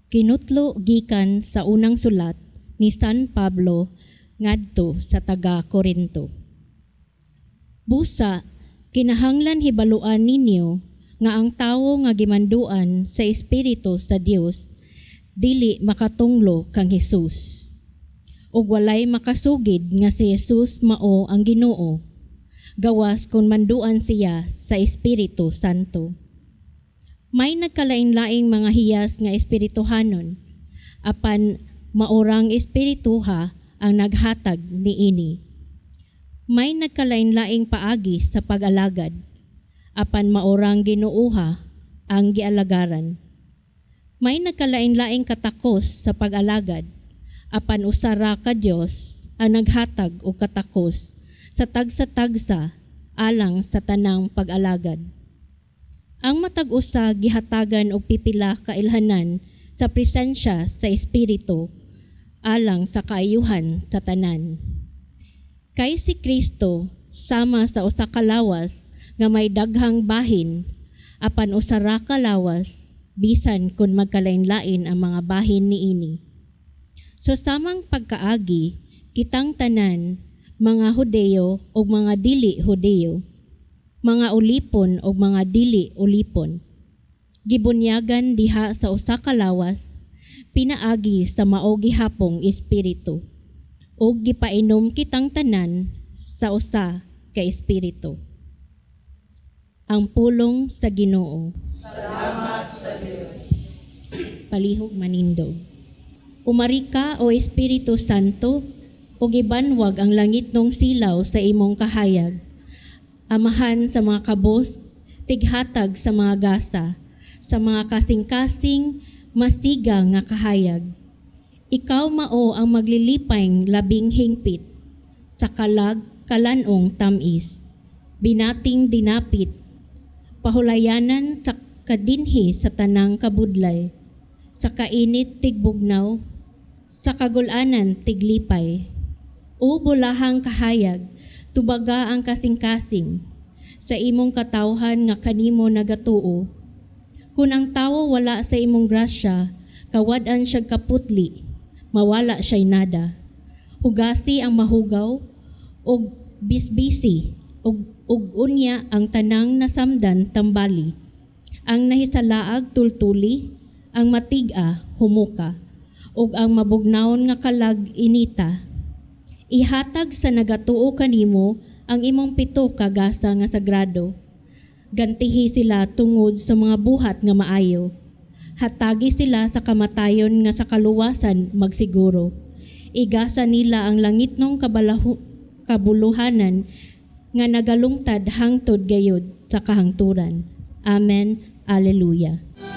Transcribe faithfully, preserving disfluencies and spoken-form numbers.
Kinutlo gikan sa unang sulat ni San Pablo ngadto sa taga Corinto. Busa, kinahanglan hibaluan ninyo nga ang tawo nga gimanduan sa Espiritu sa Dios dili makatunglo kang Hesus. Ug walay makasugid nga si Hesus mao ang Ginoo, gawas kung manduan siya sa Espiritu Santo. May nagkalain-laing mga hiyas nga espirituhanon, apan maorang espirituha ang naghatag niini. May nagkalain-laing paagi sa pag-alagad, apan maorang Ginooha ang gialagaran. May nagkalain-laing katakos sa pag-alagad, apan usara ka Dios ang naghatag og katakos sa tagsa-tagsa alang sa tanang pag-alagad. Ang matag-usa gihatagan og pipila ka ilhanan sa presensya sa Espiritu alang sa kaayuhan sa tanan. Kay si Kristo sama sa usa ka lawas nga may daghang bahin, apan usara ka lawas bisan kun magkalain-lain ang mga bahin niini. So samang pagkaagi kitang tanan, mga Hudeo o mga dili Hudeo, mga ulipon o mga dili ulipon, gibunyagan diha sa usa ka lawas, pinaagi sa mao gihapong espiritu, ug gipainom kitang tanan sa usa ka espiritu. Ang pulong sa Ginoo. Salamat sa Dios. Palihog manindog. Umarika o Espiritu Santo, ug ibanwag ang langit nung silaw sa imong kahayag. Amahan sa mga kabos, tighatag sa mga gasa, sa mga kasing-kasing, masiga nga kahayag. Ikaw mao ang maglilipayng labing hingpit, sa kalag kalanong tamis, binating dinapit, pahulayanan sa kadinhi sa tanang kabudlay, sa kainit tigbugnaw, sa kagulanan tiglipay. O bulahang kahayag, tubaga ang kasing-kasing, sa imong katawhan nga kanimo nagatuo. Kung ang tawo wala sa imong grasya, kawad-an siya kaputli, mawala siya'y nada. Hugasi ang mahugaw, og bisbisi, og, og unya ang tanang nasamdan tambali. Ang nahisalaag tultuli, ang matiga humuka, og ang mabugnaon nga kalag inita. Ihatag sa nagatuo kanimo ang imong pito ka gasa nga sagrado. Gantihi sila tungod sa mga buhat nga maayo. Hatagi sila sa kamatayon nga sa kaluwasan magsiguro. Igasa nila ang langitnong kabalahu, kabuluhanan nga nagalungtad hangtod gayud sa kahangturan. Amen. Alleluia.